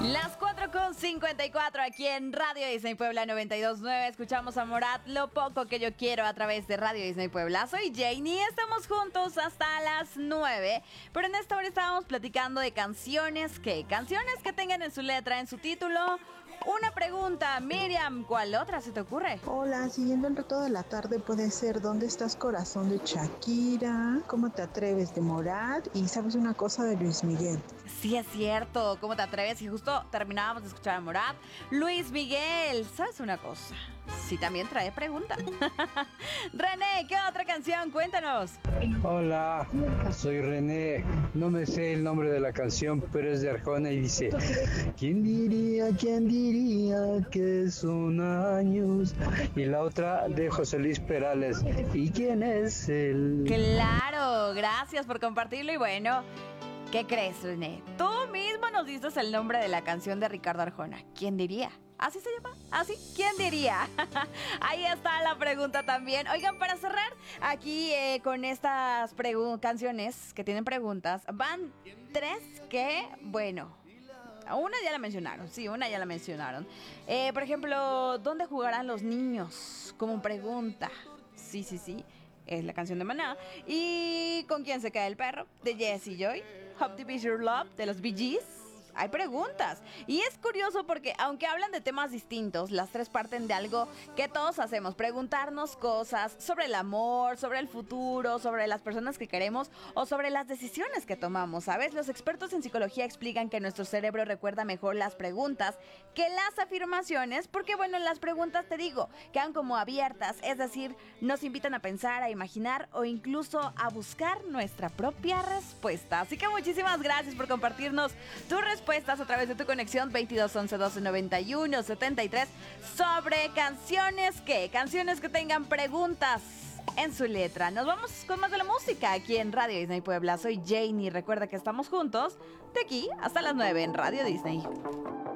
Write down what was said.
Las 4:54 aquí en Radio Disney Puebla 92.9. Escuchamos a Morat, Lo Poco Que Yo Quiero, a través de Radio Disney Puebla. Soy Janie, estamos juntos hasta las 9. Pero en esta hora estábamos platicando de canciones que tengan en su letra, en su título, una pregunta. Miriam, ¿cuál otra se te ocurre? Hola, siguiendo el reto de la tarde puede ser ¿Dónde estás, corazón? De Shakira, ¿Cómo te atreves? De Morat y ¿sabes una cosa? De Luis Miguel. Sí, es cierto. ¿Cómo te atreves? Y justo terminábamos de escuchar a Morat. Luis Miguel, ¿sabes una cosa? Sí, también trae pregunta. René, ¿qué otra canción? Cuéntanos. Hola, soy René. No me sé el nombre de la canción, pero es de Arjona y dice: quién diría que son años? Y la otra de José Luis Perales: ¿y quién es él? Claro, gracias por compartirlo. Y bueno, ¿qué crees, René? Tú mismo nos diste el nombre de la canción de Ricardo Arjona. ¿Quién diría? ¿Así se llama? ¿Así? ¿Quién diría? Ahí está la pregunta también. Oigan, para cerrar aquí con estas canciones que tienen preguntas, van tres que, bueno, una ya la mencionaron. Por ejemplo, ¿dónde jugarán los niños? Como pregunta. Sí. Es la canción de Maná. ¿Y con quién se cae el perro? De Jessie Joy. Hope to Be Your Love, de los Bee Gees. Hay preguntas. Y es curioso porque aunque hablan de temas distintos, las tres parten de algo que todos hacemos: preguntarnos cosas sobre el amor, sobre el futuro, sobre las personas que queremos o sobre las decisiones que tomamos, ¿sabes? Los expertos en psicología explican que nuestro cerebro recuerda mejor las preguntas que las afirmaciones, porque bueno, las preguntas, te digo, quedan como abiertas, es decir, nos invitan a pensar, a imaginar o incluso a buscar nuestra propia respuesta. Así que muchísimas gracias por compartirnos tu respuestas a través de tu conexión 22 11 12 91 73 sobre canciones que tengan preguntas en su letra. Nos vamos con más de la música aquí en Radio Disney Puebla. Soy Janie. Recuerda que estamos juntos de aquí hasta las 9 en Radio Disney.